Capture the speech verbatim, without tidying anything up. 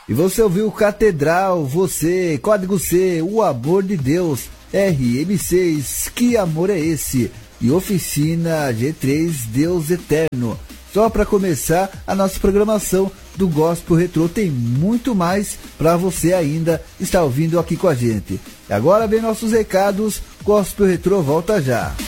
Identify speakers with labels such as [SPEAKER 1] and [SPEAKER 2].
[SPEAKER 1] E você ouviu Catedral, Você, Código C, O Amor de Deus, R M seis, Que Amor é Esse? E Oficina G três, Deus Eterno. Só para começar a nossa programação do Gospel Retrô, tem muito mais para você ainda estar ouvindo aqui com a gente. E agora vem nossos recados, Gospel Retrô volta já.